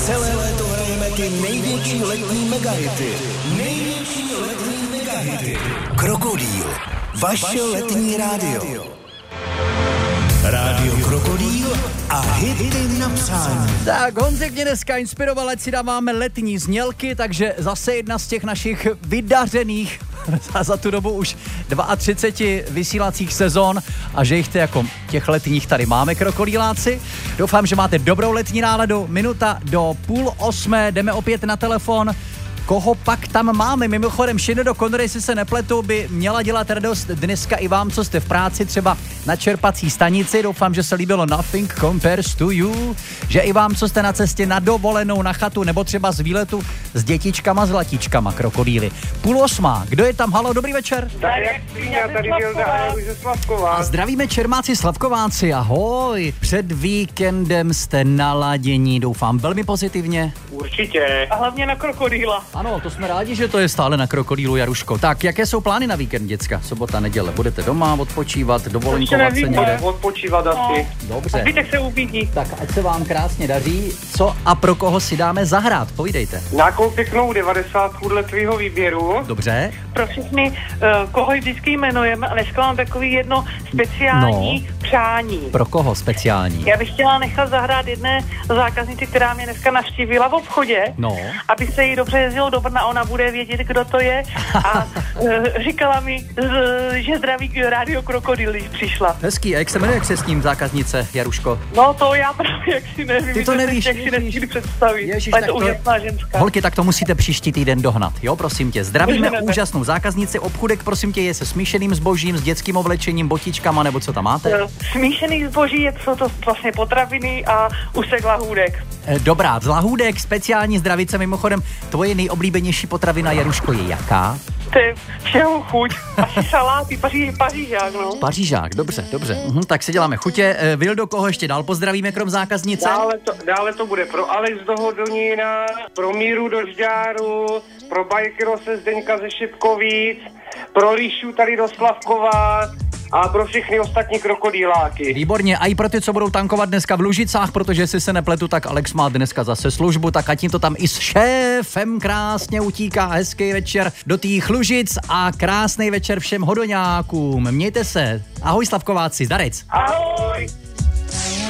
Celé léto hrajeme ty největší letní megahity. Krokodýl. Vaše letní rádio. Rádio Krokodýl a hity na přání. Tak Honzek mě dneska inspiroval, ať si dáváme letní znělky, takže zase jedna z těch našich vydařených za tu dobu už 32 vysílacích sezon a že jich jako těch letních tady máme, krokodýláci. Doufám, že máte dobrou letní náladu. Minuta do 7:30, jdeme opět na telefon. Koho pak tam máme? Mimochodem, Šinedo Connery, jestli se nepletu, by měla dělat radost dneska i vám, co jste v práci, třeba na čerpací stanici. Doufám, že se líbilo Nothing Compares to You, že i vám, co jste na cestě na dovolenou, na chatu, nebo třeba z výletu s dětičkama, zlatíčkama, krokodýly. 7:30, kdo je tam? Halo, dobrý večer. Tady Vilda a ze Slavkova. A zdravíme Čermáci, Slavkováci, ahoj. Před víkendem jste naladění, doufám, velmi pozitivně. Určitě. A hlavně na krokodýla. Ano, to jsme rádi, že to je stále na krokodýlu, Jaruško. Tak, jaké jsou plány na víkend, děcka? Sobota, neděle. Budete doma odpočívat, dovolenkovat se někde? Odpočívat asi. Dobře. Zbytek se uvidí. Tak, ať se vám krásně daří. Co a pro koho si dáme zahrát? Povídejte. Nějakou pěknou 90 dle tvýho výběru. Dobře. Pro všechny, koho vždycky jmenujeme, a dneska mám takový jedno speciální přání. Pro koho speciální? Já bych chtěla nechat zahrát jedné zákaznici, která mě dneska navštívila v obchodě, aby se jí dobře jezdilo do Brna, ona bude vědět, kdo to je a říkala mi, že zdraví Rádio Krokodýl, když přišla. Hezký, a jak se jmenuje, jak se s ním zákaznice, Jaruško? No to já právě jak si nevím. Ty to nevíš, jak si nechci představit. Ježiš, je to úžasná ženská. Holky, tak to musíte příští týden dohnat, jo, prosím tě. Zdravíme úžasnou zákaznici, obchůdek, prosím tě, je se smíšeným zbožím, s dětským oblečením, botičkama, nebo co tam máte? Smíšený zboží, jsou to vlastně potraviny a úsek lahůdek. Dobrá, z lahůdek, speciální zdravice, mimochodem, tvoje nejoblíbenější potravina, Jaruško, je jaká? To je všeho chuť. Asi saláty, pařížák, no. Pařížák, dobře. Tak si děláme chutě. Vildo, koho ještě dál pozdravíme, krom zákaznice? Dále to bude pro Alex do Hodonína, pro Míru do Žďáru, pro Bajkyrose Zdeňka ze Šipkovic, pro Ríšu tady do Slavkova a pro všechny ostatní krokodýláky. Výborně, a i pro ty, co budou tankovat dneska v Lužicách, protože si se nepletu, tak Alex má dneska zase službu, tak ať jim to tam i s šéfem krásně utíká. Hezký večer do tých Lužic a krásný večer všem hodoňákům. Mějte se. Ahoj Slavkováci, zdarec. Ahoj.